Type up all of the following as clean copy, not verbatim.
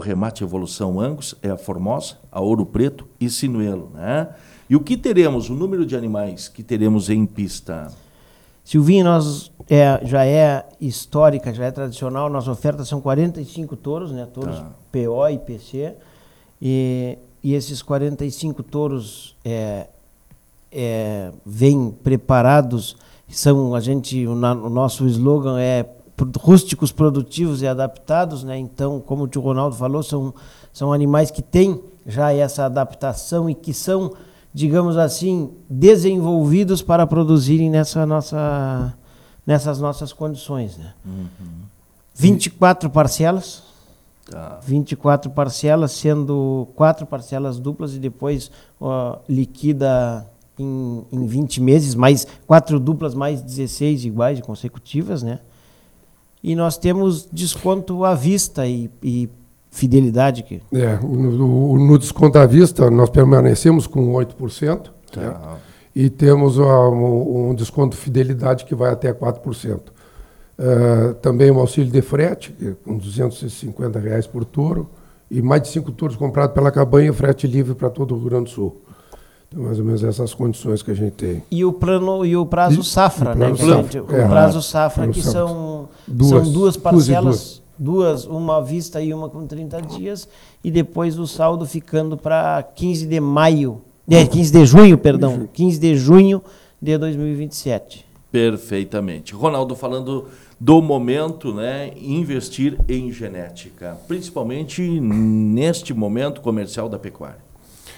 Remate Evolução Angus, é a Formosa, a Ouro Preto e Sinuelo, né? E o que teremos, o número de animais que teremos em pista? Silvinho, já é histórica, já é tradicional, nossa oferta são 45 touros, né? Touros PO e PC, e esses 45 touros vêm preparados, o nosso slogan é rústicos, produtivos e adaptados, né? Então, como o tio Ronaldo falou, são animais que têm já essa adaptação e que são, digamos assim, desenvolvidos para produzirem nessas nossas condições, né? 24 parcelas, 24 parcelas, sendo 4 parcelas duplas e depois liquida em 20 meses, mais 4 duplas, mais 16 iguais e consecutivas, né? E nós temos desconto à vista e fidelidade. No desconto à vista, nós permanecemos com 8%, né? E temos um desconto fidelidade que vai até 4%. Também um auxílio de frete, com R$250 por touro, e mais de 5 touros comprados pela cabanha, frete livre para todo o Rio Grande do Sul. Então, mais ou menos essas condições que a gente tem. E o prazo safra, né? O prazo safra, que são duas parcelas, uma à vista e uma com 30 dias, e depois o saldo ficando para 15 de junho de 2027. Perfeitamente. Ronaldo, falando do momento, né, investir em genética, principalmente neste momento comercial da pecuária.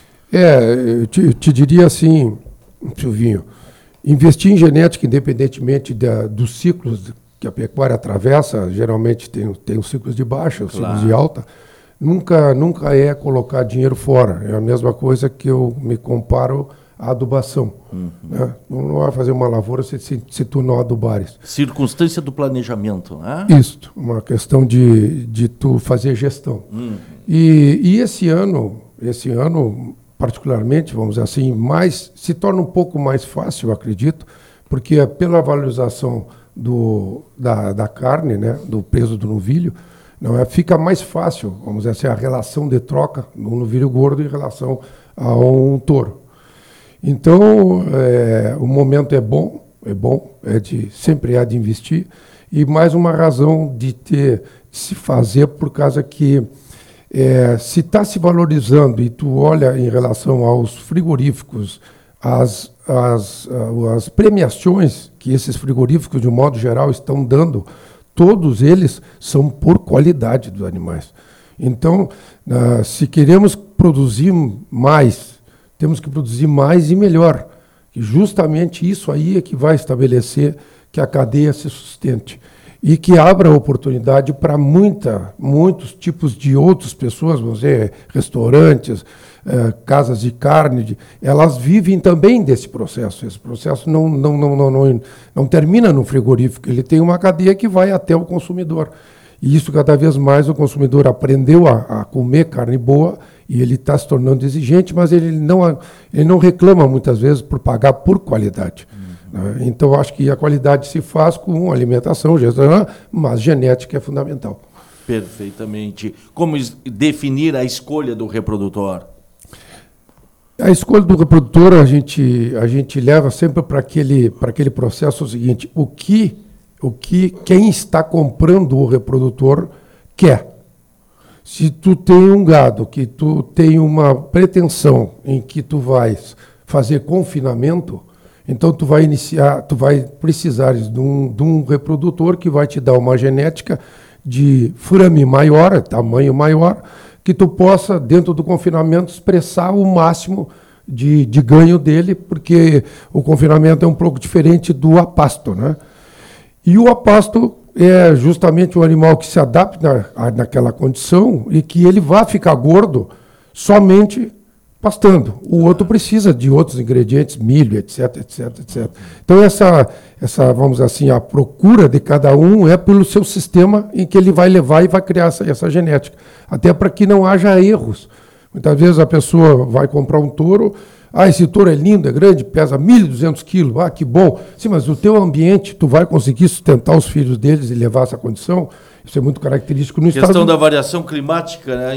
Eu te diria assim, Silvinho, investir em genética, independentemente dos ciclos que a pecuária atravessa, geralmente tem os ciclos de baixa, os ciclos de alta, nunca é colocar dinheiro fora. É a mesma coisa que eu me comparo à adubação. Né? Não vai fazer uma lavoura se tu não adubares. Circunstância do planejamento, né? Isso, uma questão de tu fazer gestão. E esse ano, particularmente, vamos dizer assim, se torna um pouco mais fácil, eu acredito, porque pela valorização da carne, né, do peso do novilho, fica mais fácil, vamos dizer assim, a relação de troca do novilho gordo em relação a um touro. Então, o momento sempre há de investir, e mais uma razão de se fazer por causa que se está se valorizando e tu olha em relação aos frigoríficos, as premiações que esses frigoríficos, de um modo geral, estão dando, todos eles são por qualidade dos animais. Então, se queremos produzir mais, temos que produzir mais e melhor. E justamente isso aí é que vai estabelecer que a cadeia se sustente. E que abra oportunidade para muitos tipos de outras pessoas, vamos dizer, restaurantes, casas de carne, elas vivem também desse processo. Esse processo não termina no frigorífico, ele tem uma cadeia que vai até o consumidor. E isso, cada vez mais, o consumidor aprendeu a comer carne boa e ele está se tornando exigente, mas ele não reclama muitas vezes por pagar por qualidade. Então, acho que a qualidade se faz com alimentação, gestão, mas genética é fundamental. Perfeitamente. Como definir a escolha do reprodutor? A escolha do reprodutor, a gente leva sempre para aquele processo seguinte: o que quem está comprando o reprodutor quer. Se tu tem um gado, que tu tem uma pretensão em que tu vais fazer confinamento, então tu vai precisar de um reprodutor que vai te dar uma genética de frame maior, tamanho maior, que tu possa, dentro do confinamento, expressar o máximo de ganho dele, porque o confinamento é um pouco diferente do apasto, né? E o apasto é justamente um animal que se adapta naquela condição e que ele vai ficar gordo somente pastando. O outro precisa de outros ingredientes, milho, etc. Então, vamos dizer assim, a procura de cada um é pelo seu sistema em que ele vai levar e vai criar essa genética. Até para que não haja erros. Muitas vezes a pessoa vai comprar um touro, esse touro é lindo, é grande, pesa 1.200 quilos, que bom. Sim, mas o teu ambiente, tu vai conseguir sustentar os filhos deles e levar essa condição? Isso é muito característico no estado. A questão da variação climática, né?